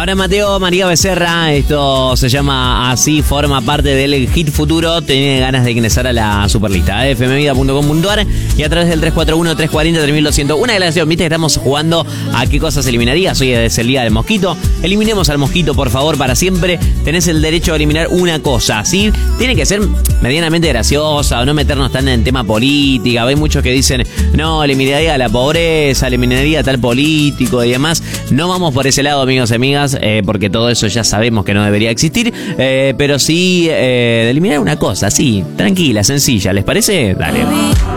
Ahora Mateo María Becerra, esto se llama así, forma parte del Hit Futuro, tiene ganas de ingresar a la Superlista, fmvida.com.ar y a través del 341-340-3200. Una aclaración, viste que estamos jugando a qué cosas eliminarías, hoy es el día del mosquito. Eliminemos al mosquito, por favor, para siempre. Tenés el derecho a eliminar una cosa, ¿sí? Tiene que ser medianamente graciosa o no meternos tan en tema política. Hay muchos que dicen, no, eliminaría a la pobreza, eliminaría a tal político y demás. No vamos por ese lado, amigos y amigas. Porque todo eso ya sabemos que no debería existir, pero sí de eliminar una cosa, sí, tranquila, sencilla, ¿les parece? Dale.